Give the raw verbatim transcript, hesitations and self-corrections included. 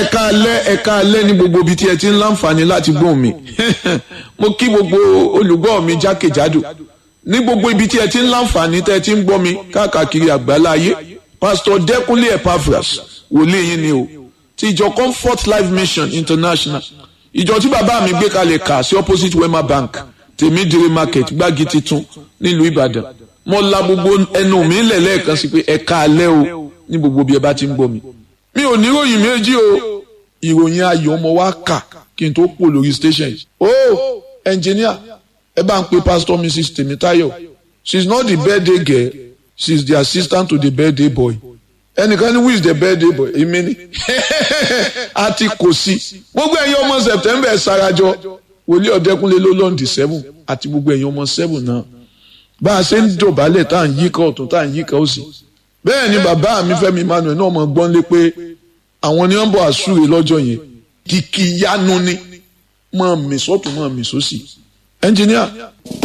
ẹ̀ka alẹ́ ẹ̀ka alẹ́ ní gbogbo ibi tí ẹ ti ń láǹfààní láti gbóhùn mi mo kí gbogbo olùgbọ́ mi jákèjádò ní gbogbo ibi tí ẹ ti ń láǹfààní tẹ́ ẹ ti ń gbọ́ mi káàkiri àgbáláyé Pastor Dẹ́kunlé Epaphras wòlíì yín ni o ti ìjọ Comfort Life Mission International ìjọ tí bàbá mi gbé kalẹ̀ kà sí opposite Wema Bank Tèmídìrí market gbági titun nílùú Ìbàdàn mo la gbogbo ẹnu mi lẹ̀ lẹ́ẹ̀kan sí pé ẹ̀ka alẹ́ o ní gbogbo bí ẹ bá ti ń gbọ́ mi mi ò ní ìròyìn méjì o ìròyìn ayọ̀ ọmọ wa kà kí n tó pò lórí station yìí. oh engineer ẹ bá ń pe pastor Missus Tèmítáyọ̀ she is not the birthday girl she is the assistant to the birthday boy ẹnìkan ní who is the birthday boy èmi ni àti kò sí gbogbo ẹ̀yin ọmọ September ẹ̀ sarajọ wòlíì Ọ̀dẹ́kúnlé ló lọ́ndì seven àti gbogbo ẹ̀yin ọmọ seven náà bá a ṣe ń dọ̀bálẹ̀ tá à ń yíká ọ̀tún tá à ń yíká òsì bẹ́ẹ̀ ni bàbá mi Fẹ́mi Emmanuel náà mọ̀ gbọ́n lé pé àwọn ni wọ́n bọ̀ àsúre lọ́jọ́ yẹn kìkì yanu ni mọ̀ mí sọ́tún mọ̀ mí sósì. ẹnjìníà